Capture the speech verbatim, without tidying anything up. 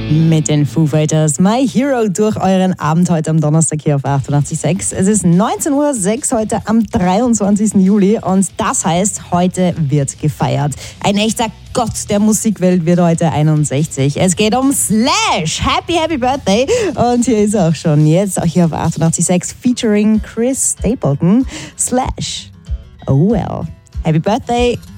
Mit den Foo Fighters My Hero durch euren Abend heute am Donnerstag hier auf achtundachtzig Komma sechs. Es ist neunzehn Uhr sechs heute am dreiundzwanzigsten Juli und das heißt, heute wird gefeiert. Ein echter Gott der Musikwelt wird heute einundsechzig. Es geht um Slash. Happy, happy Birthday. Und hier ist er auch schon jetzt, auch hier auf achtundachtzig Komma sechs, featuring Chris Stapleton. Slash. Oh well. Happy Birthday.